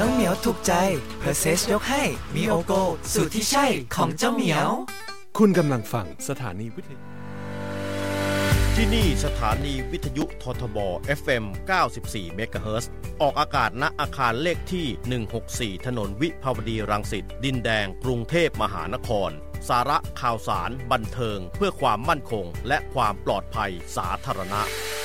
น้องเหมียวถูกใจเพอร์เซสยกให้มีโอโกสูตรที่ใช่ของเจ้าเหมียวคุณกำลังฟังสถานีวิทยุที่นี่สถานีวิทยุททบ FM 94 เมกะเฮิรตซ์ออกอากาศณอาคารเลขที่164ถนนวิภาวดีรังสิตดินแดงกรุงเทพมหานครสาระข่าวสารบันเทิงเพื่อความมั่นคงและความปลอดภัยสาธารณะ